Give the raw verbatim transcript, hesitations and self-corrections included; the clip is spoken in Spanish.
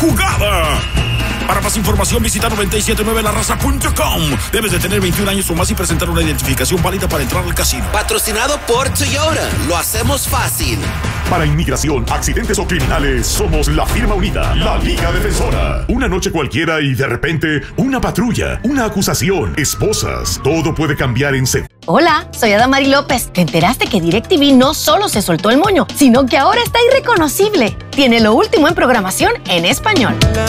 jugada. Para más información visita noventa y siete nueve la raza punto com. Debes de tener veintiún años o más y presentar una identificación válida para entrar al casino. Patrocinado por Toyota. Lo hacemos fácil. Para inmigración, accidentes o criminales, somos la firma unida, la Liga Defensora. Una noche cualquiera y de repente, una patrulla, una acusación, esposas. Todo puede cambiar en segundos. Hola, soy Adamari López. ¿Te enteraste que DirecTV no solo se soltó el moño, sino que ahora está irreconocible? Tiene lo último en programación en español.